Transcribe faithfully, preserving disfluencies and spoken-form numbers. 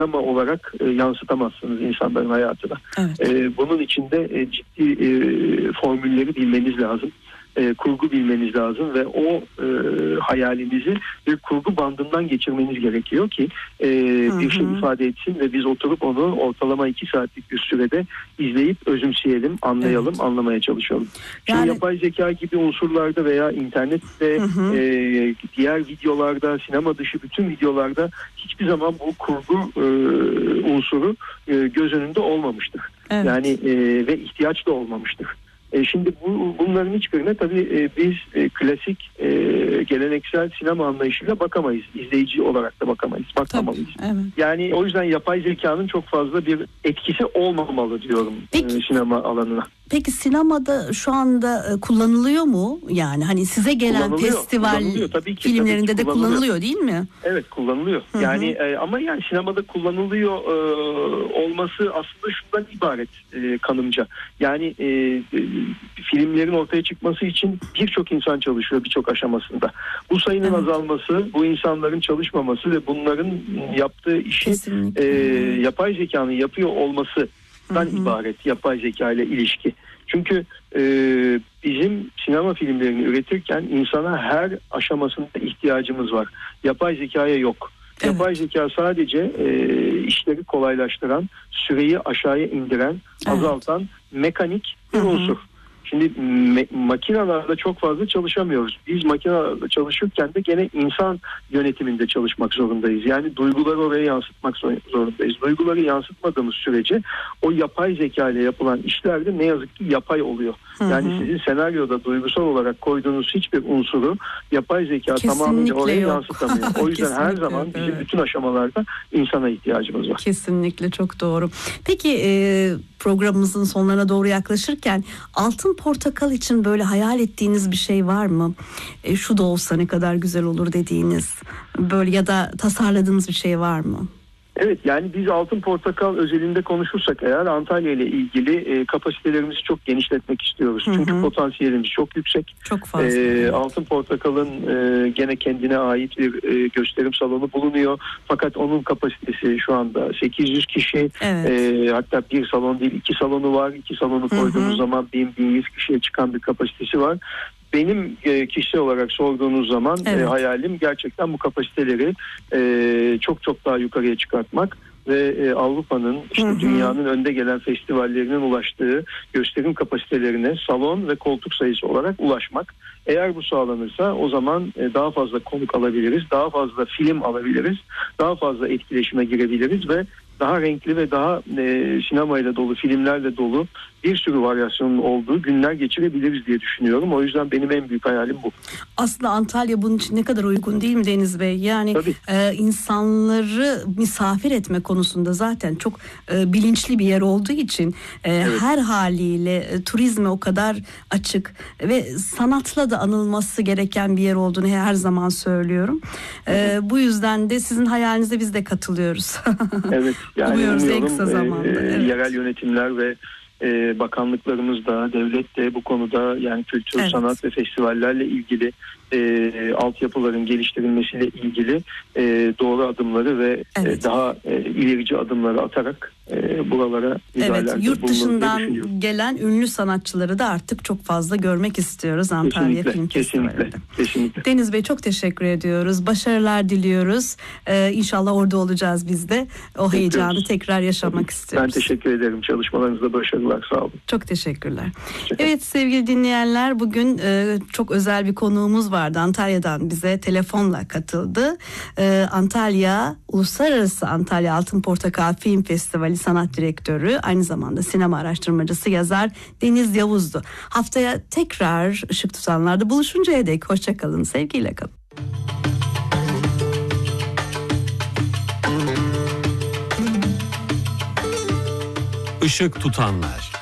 sinema olarak e, yansıtamazsınız insanların hayatına. Evet. E, bunun içinde e, ciddi e, formülleri bilmeniz lazım. E, kurgu bilmeniz lazım ve o e, hayalinizi bir kurgu bandından geçirmeniz gerekiyor ki e, bir şey ifade etsin ve biz oturup onu ortalama iki saatlik bir sürede izleyip özümseyelim, anlayalım, evet. anlamaya çalışalım. Yani... Şimdi yapay zeka gibi unsurlarda veya internette hı hı. E, diğer videolarda, sinema dışı bütün videolarda hiçbir zaman bu kurgu e, unsuru e, göz önünde olmamıştır. Evet. Yani e, ve ihtiyaç da olmamıştır. E şimdi bu, bunların hiçbirine tabii e, biz e, klasik e, geleneksel sinema anlayışıyla bakamayız. İzleyici olarak da bakamayız. Bakamayız. Evet. Yani o yüzden yapay zekanın çok fazla bir etkisi olmamalı diyorum e, sinema alanına. Peki sinemada şu anda kullanılıyor mu? Yani hani size gelen festival tabii ki, filmlerinde tabii ki de kullanılıyor. kullanılıyor değil mi? Evet, kullanılıyor. Hı hı. Yani e, ama yani sinemada kullanılıyor e, olması aslında şundan ibaret e, kanımca. Yani e, e, filmlerin ortaya çıkması için birçok insan çalışıyor birçok aşamasında. Bu sayının evet. azalması, bu insanların çalışmaması ve bunların yaptığı işi e, yapay zekanın yapıyor olması dan ibaret yapay zeka ile ilişki. Çünkü e, bizim sinema filmlerini üretirken insana her aşamasında ihtiyacımız var. Yapay zekaya yok. Evet. Yapay zeka sadece e, işleri kolaylaştıran, süreyi aşağıya indiren, evet. azaltan mekanik bir Hı-hı. unsur. Şimdi me- makinalarla çok fazla çalışamıyoruz. Biz makinalarla çalışırken de gene insan yönetiminde çalışmak zorundayız. Yani duyguları oraya yansıtmak zorundayız. Duyguları yansıtmadığımız sürece o yapay zeka ile yapılan işlerde ne yazık ki yapay oluyor. Hı hı. Yani sizin senaryoda duygusal olarak koyduğunuz hiçbir unsuru yapay zeka Kesinlikle tamamıyla oraya yok. yansıtamıyor. O yüzden her zaman bizim evet. bütün aşamalarda insana ihtiyacımız var. Kesinlikle, çok doğru. Peki e, programımızın sonlarına doğru yaklaşırken Altın Portakal için böyle hayal ettiğiniz bir şey var mı? E, şu da olsa ne kadar güzel olur dediğiniz böyle ya da tasarladığınız bir şey var mı? Evet, yani biz Altın Portakal özelinde konuşursak eğer Antalya ile ilgili e, kapasitelerimizi çok genişletmek istiyoruz. Hı hı. Çünkü potansiyelimiz çok yüksek. Çok fazla. E, Altın Portakal'ın e, gene kendine ait bir e, gösterim salonu bulunuyor. Fakat onun kapasitesi şu anda sekiz yüz kişi. Evet. E, hatta bir salon değil iki salonu var. İki salonu koyduğumuz hı hı. zaman bin bin yüz kişiye çıkan bir kapasitesi var. Benim e, kişisel olarak sorduğunuz zaman evet. e, hayalim gerçekten bu kapasiteleri e, çok çok daha yukarıya çıkartmak ve e, Avrupa'nın işte hı hı. dünyanın önde gelen festivallerinin ulaştığı gösterim kapasitelerine salon ve koltuk sayısı olarak ulaşmak. Eğer bu sağlanırsa o zaman e, daha fazla konuk alabiliriz, daha fazla film alabiliriz, daha fazla etkileşime girebiliriz ve daha renkli ve daha e, sinemayla dolu, filmlerle dolu bir sürü varyasyonun olduğu günler geçirebiliriz diye düşünüyorum. O yüzden benim en büyük hayalim bu. Aslında Antalya bunun için ne kadar uygun değil mi Deniz Bey? Yani e, insanları misafir etme konusunda zaten çok e, bilinçli bir yer olduğu için e, evet. her haliyle e, turizme o kadar açık ve sanatla da anılması gereken bir yer olduğunu her zaman söylüyorum. E, bu yüzden de sizin hayalinize biz de katılıyoruz. Evet. Yani umuyoruz umuyorum, en kısa zamanda. E, evet. yerel yönetimler ve e, bakanlıklarımız da, devlet de bu konuda yani kültür, evet. sanat ve festivallerle ilgili e, altyapıların geliştirilmesiyle ilgili e, doğru adımları ve evet. e, daha e, ilerici adımları atarak e, buralara evet, yurt dışından gelen ünlü sanatçıları da artık çok fazla görmek istiyoruz Antalya kesinlikle, Film kesinlikle, Festivali'nde. Kesinlikle. Deniz Bey çok teşekkür ediyoruz. Başarılar diliyoruz. Ee, İnşallah orada olacağız biz de. O heyecanı tekrar yaşamak Tabii. istiyoruz. Ben teşekkür ederim. Çalışmalarınızda başarılar. Sağ olun. Çok teşekkürler. Evet sevgili dinleyenler, bugün e, çok özel bir konuğumuz vardı. Antalya'dan bize telefonla katıldı. E, Antalya Uluslararası Antalya Altın Portakal Film Festivali Sanat Direktörü, aynı zamanda sinema araştırmacısı, yazar Deniz Yavuz'du. Haftaya tekrar Işık Tutanlar'da buluşuncaya dek hoşça kalın, sevgiyle kalın. Işık Tutanlar.